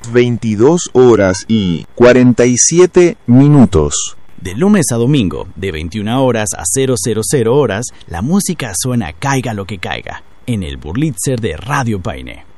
las 22 horas y 47 minutos. De lunes a domingo, de 21 horas a 000 horas, la música suena caiga lo que caiga, en el Burlitzer de Radio Paine.